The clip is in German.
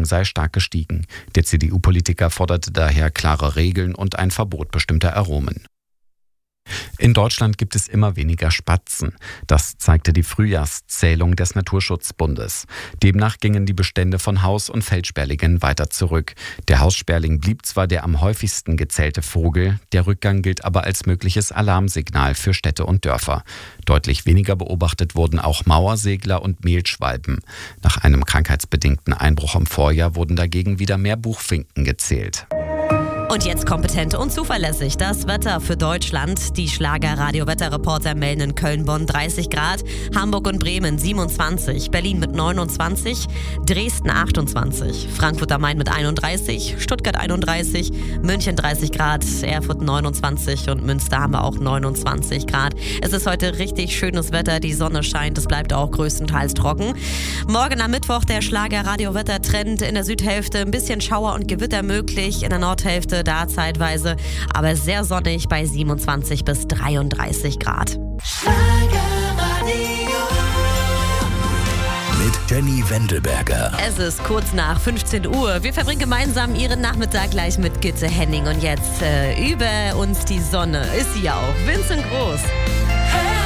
sei stark gestiegen. Der CDU-Politiker forderte daher klare Regeln und ein Verbot bestimmter Aromen. In Deutschland gibt es immer weniger Spatzen. Das zeigte die Frühjahrszählung des Naturschutzbundes. Demnach gingen die Bestände von Haus- und Feldsperlingen weiter zurück. Der Haussperling blieb zwar der am häufigsten gezählte Vogel, der Rückgang gilt aber als mögliches Alarmsignal für Städte und Dörfer. Deutlich weniger beobachtet wurden auch Mauersegler und Mehlschwalben. Nach einem krankheitsbedingten Einbruch im Vorjahr wurden dagegen wieder mehr Buchfinken gezählt. Und jetzt kompetent und zuverlässig das Wetter für Deutschland. Die Schlager-Radio-Wetterreporter melden in Köln-Bonn 30 Grad, Hamburg und Bremen 27, Berlin mit 29, Dresden 28, Frankfurt am Main mit 31, Stuttgart 31, München 30 Grad, Erfurt 29 und Münster haben wir auch 29 Grad. Es ist heute richtig schönes Wetter, die Sonne scheint, es bleibt auch größtenteils trocken. Morgen am Mittwoch der Schlager-Radio-Wettertrend in der Südhälfte, ein bisschen Schauer und Gewitter möglich, in der Nordhälfte da zeitweise, aber sehr sonnig bei 27 bis 33 Grad. Mit Jenny Wendelberger. Es ist kurz nach 15 Uhr. Wir verbringen gemeinsam Ihren Nachmittag gleich mit Gitte Henning. Und jetzt über uns die Sonne. Ist sie ja auch. Vincent Groß.